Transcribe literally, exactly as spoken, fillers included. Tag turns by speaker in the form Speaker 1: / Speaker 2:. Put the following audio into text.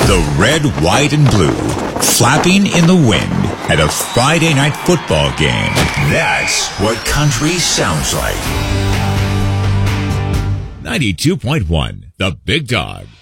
Speaker 1: The red, white, and blue, flapping in the wind at a Friday night football game. That's what country sounds like.
Speaker 2: ninety-two point one, The Big Dog.